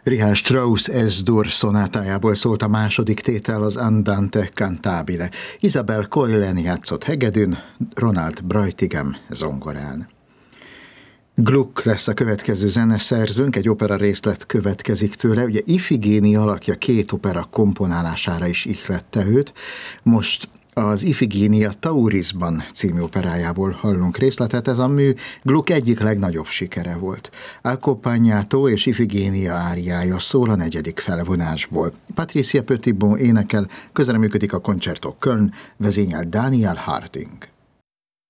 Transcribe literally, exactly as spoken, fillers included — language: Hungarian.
Richard Strauss S-dur szonátájából szólt a második tétel, az Andante cantabile. Isabel Coylen játszott hegedűn, Ronald Breutigam zongorán. Gluck lesz a következő zeneszerzőnk, egy opera részlet következik tőle. Ugye Ifigénia alakja két opera komponálására is ihlette őt. Most az Ifigénia Taurisban című operájából hallunk részletet. Ez a mű Gluck egyik legnagyobb sikere volt. Accompagnato és Ifigénia áriája szól a negyedik felvonásból. Patricia Petitbon énekel, közreműködik a Concerto Köln, vezényel Daniel Harding.